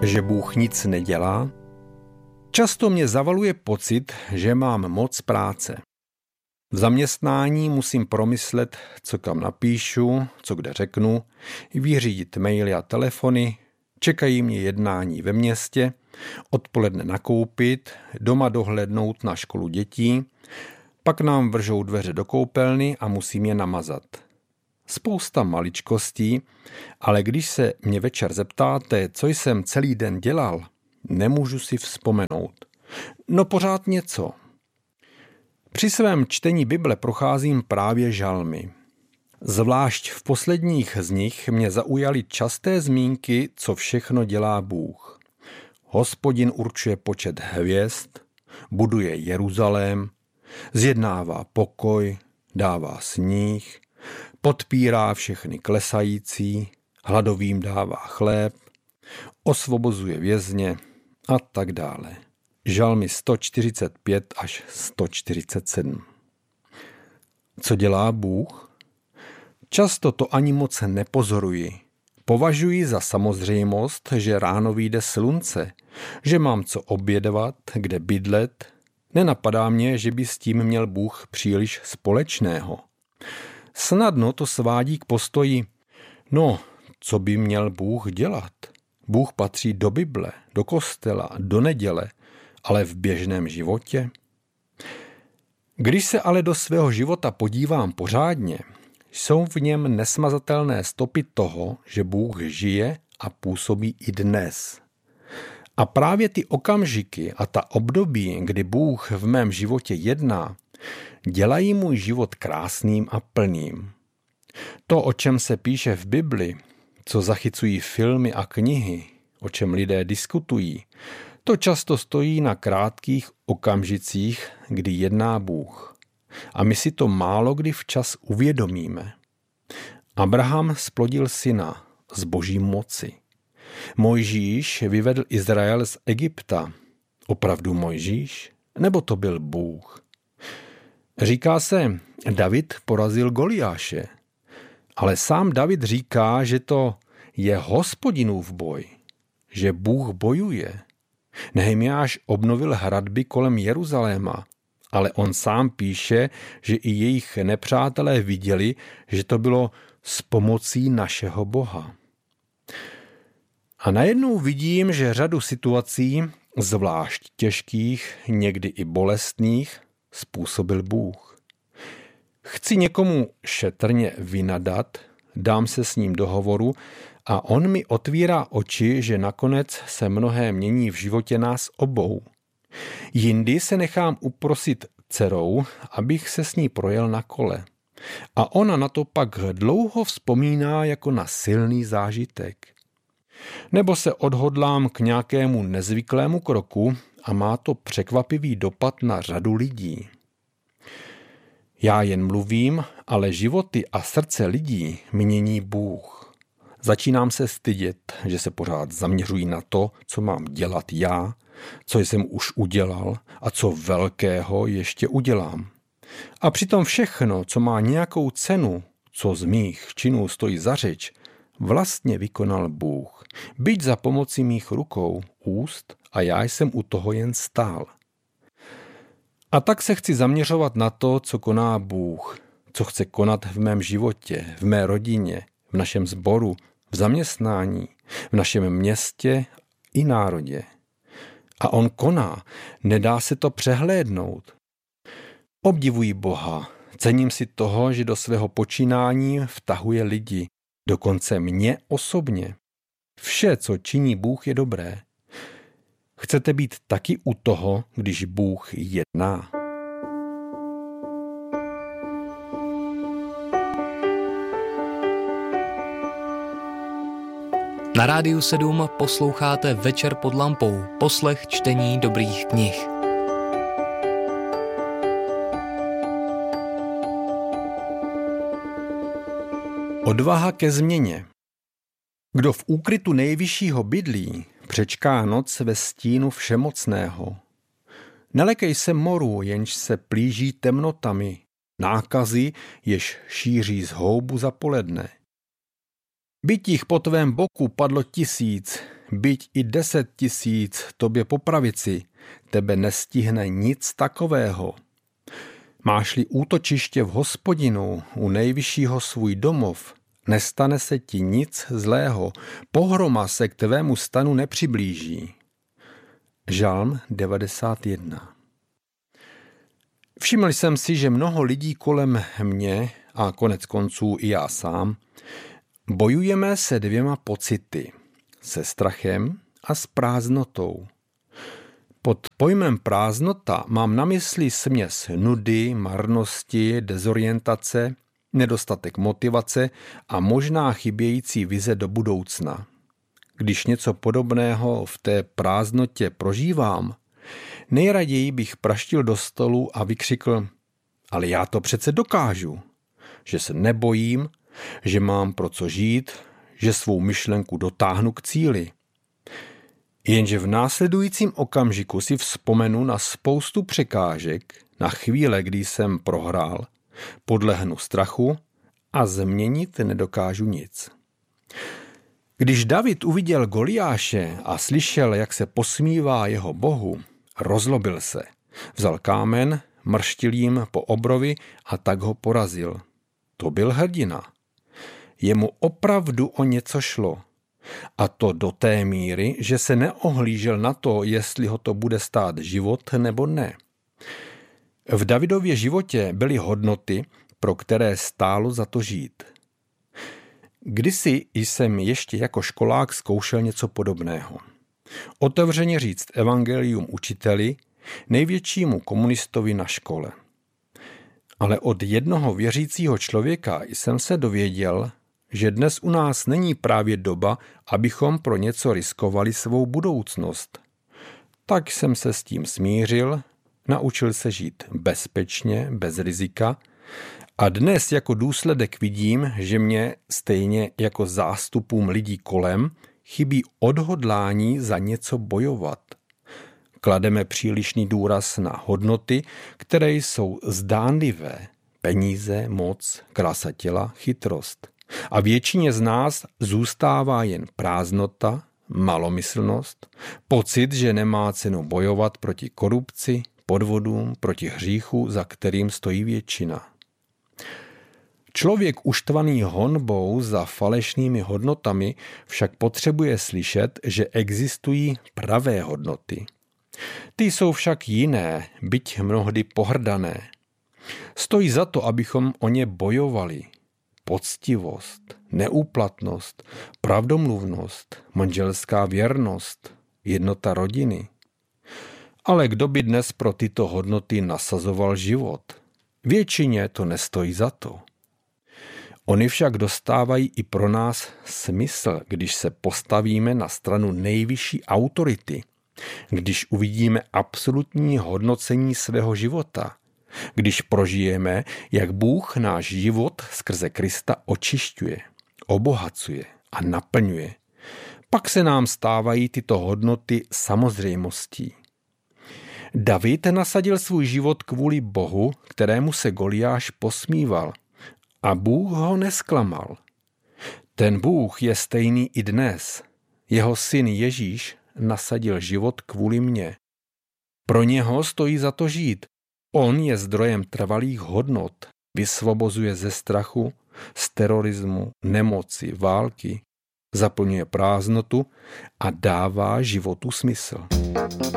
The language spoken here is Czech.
že Bůh nic nedělá? Často mě zavaluje pocit, že mám moc práce. V zaměstnání musím promyslet, co kam napíšu, co kde řeknu, vyřídit maily a telefony, čekají mě jednání ve městě, odpoledne nakoupit, doma dohlédnout na školu dětí, pak nám vržou dveře do koupelny a musím je namazat. Spousta maličkostí, ale když se mě večer zeptáte, co jsem celý den dělal, nemůžu si vzpomenout. No pořád něco. Při svém čtení Bible procházím právě žalmy. Zvlášť v posledních z nich mě zaujaly časté zmínky, co všechno dělá Bůh. Hospodin určuje počet hvězd, buduje Jeruzalém, zjednává pokoj, dává sníh, podpírá všechny klesající, hladovým dává chléb, osvobozuje vězně a tak dále. Žalmy 145 až 147. Co dělá Bůh? Často to ani moc nepozoruji. Považuji za samozřejmost, že ráno vyjde slunce, že mám co obědvat, kde bydlet. Nenapadá mě, že by s tím měl Bůh příliš společného. Snadno to svádí k postoji, no, co by měl Bůh dělat? Bůh patří do Bible, do kostela, do neděle, ale v běžném životě? Když se ale do svého života podívám pořádně, jsou v něm nesmazatelné stopy toho, že Bůh žije a působí i dnes. A právě ty okamžiky a ta období, kdy Bůh v mém životě jedná, dělají můj život krásným a plným. To, o čem se píše v Bibli, co zachycují filmy a knihy, o čem lidé diskutují, to často stojí na krátkých okamžicích, kdy jedná Bůh. A my si to málo kdy včas uvědomíme. Abraham splodil syna z boží moci. Mojžíš vyvedl Izrael z Egypta. Opravdu Mojžíš? Nebo to byl Bůh? Říká se, David porazil Goliáše, ale sám David říká, že to je Hospodinův boj, že Bůh bojuje. Nehemiáš obnovil hradby kolem Jeruzaléma, ale on sám píše, že i jejich nepřátelé viděli, že to bylo s pomocí našeho Boha. A najednou vidím, že řadu situací, zvlášť těžkých, někdy i bolestných, způsobil Bůh. Chci někomu šetrně vynadat, dám se s ním do hovoru a on mi otvírá oči, že nakonec se mnohé mění v životě nás obou. Jindy se nechám uprosit dcerou, abych se s ní projel na kole. A ona na to pak dlouho vzpomíná jako na silný zážitek. Nebo se odhodlám k nějakému nezvyklému kroku a má to překvapivý dopad na řadu lidí. Já jen mluvím, ale životy a srdce lidí mění Bůh. Začínám se stydět, že se pořád zaměřují na to, co mám dělat já, co jsem už udělal a co velkého ještě udělám. A přitom všechno, co má nějakou cenu, co z mých činů stojí za řeč, vlastně vykonal Bůh, byť za pomocí mých rukou, úst a já jsem u toho jen stál. A tak se chci zaměřovat na to, co koná Bůh, co chce konat v mém životě, v mé rodině, v našem sboru, v zaměstnání, v našem městě i národě. A on koná, nedá se to přehlédnout. Obdivuji Boha, cením si toho, že do svého počínání vtahuje lidi, dokonce mě osobně. Vše, co činí Bůh, je dobré. Chcete být taky u toho, když Bůh jedná? Na Rádiu 7 posloucháte Večer pod lampou, poslech čtení dobrých knih. Odvaha ke změně. Kdo v úkrytu nejvyššího bydlí, přečká noc ve stínu všemocného. Nelekej se moru, jenž se plíží temnotami, nákazy, jež šíří z houbu za poledne. Byť jich po tvém boku padlo 1000, byť i 10 000 tobě po pravici, tebe nestihne nic takového. Máš-li útočiště v Hospodinu, u Nejvyššího svůj domov, nestane se ti nic zlého, pohroma se k tvému stanu nepřiblíží. Žalm 91. Všiml jsem si, že mnoho lidí kolem mě, a konec konců i já sám, bojujeme se 2 pocity. Se strachem a s prázdnotou. Pod pojmem prázdnota mám na mysli směs nudy, marnosti, dezorientace, nedostatek motivace a možná chybějící vize do budoucna. Když něco podobného v té prázdnotě prožívám, nejraději bych praštil do stolu a vykřikl: ale já to přece dokážu, že se nebojím, že mám pro co žít, že svou myšlenku dotáhnu k cíli. Jenže v následujícím okamžiku si vzpomenu na spoustu překážek, na chvíle, kdy jsem prohrál, podlehnu strachu a změnit nedokážu nic. Když David uviděl Goliáše a slyšel, jak se posmívá jeho bohu, rozlobil se. Vzal kámen, mrštil jim po obrovi a tak ho porazil. To byl hrdina. Jemu opravdu o něco šlo. A to do té míry, že se neohlížel na to, jestli ho to bude stát život nebo ne. V Davidově životě byly hodnoty, pro které stálo za to žít. Kdysi jsem ještě jako školák zkoušel něco podobného. Otevřeně říct evangelium učiteli, největšímu komunistovi na škole. Ale od jednoho věřícího člověka jsem se dověděl, že dnes u nás není právě doba, abychom pro něco riskovali svou budoucnost. Tak jsem se s tím smířil, naučil se žít bezpečně, bez rizika a dnes jako důsledek vidím, že mě stejně jako zástupům lidí kolem chybí odhodlání za něco bojovat. Klademe přílišný důraz na hodnoty, které jsou zdánlivé. Peníze, moc, krása těla, chytrost. A většině z nás zůstává jen prázdnota, malomyslnost, pocit, že nemá cenu bojovat proti korupci, podvodům, proti hříchu, za kterým stojí většina. Člověk uštvaný honbou za falešnými hodnotami však potřebuje slyšet, že existují pravé hodnoty. Ty jsou však jiné, byť mnohdy pohrdané. Stojí za to, abychom o ně bojovali. Poctivost, neúplatnost, pravdomluvnost, manželská věrnost, jednota rodiny. Ale kdo by dnes pro tyto hodnoty nasazoval život? Většině to nestojí za to. Oni však dostávají i pro nás smysl, když se postavíme na stranu nejvyšší autority, když uvidíme absolutní hodnocení svého života, když prožijeme, jak Bůh náš život skrze Krista očišťuje, obohacuje a naplňuje. Pak se nám stávají tyto hodnoty samozřejmostí. David nasadil svůj život kvůli Bohu, kterému se Goliáš posmíval, a Bůh ho nesklamal. Ten Bůh je stejný i dnes. Jeho syn Ježíš nasadil život kvůli mně. Pro něho stojí za to žít. On je zdrojem trvalých hodnot, vysvobozuje ze strachu, z terorismu, nemoci, války, zaplňuje prázdnotu a dává životu smysl.